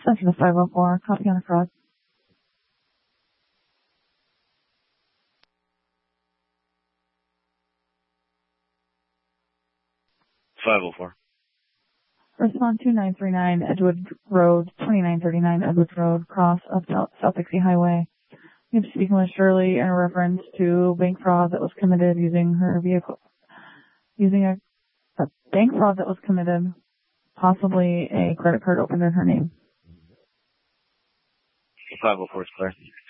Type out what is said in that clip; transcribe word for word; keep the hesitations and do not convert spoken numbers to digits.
Center to five oh four, copy on the fraud. five oh four. Respond two nine three nine, Edgewood Road, twenty-nine thirty-nine Edgewood Road, cross of South, South Dixie Highway. You're speaking with Shirley in reference to bank fraud that was committed using her vehicle, using a, a bank fraud that was committed, possibly a credit card opened in her name. five oh four is clear.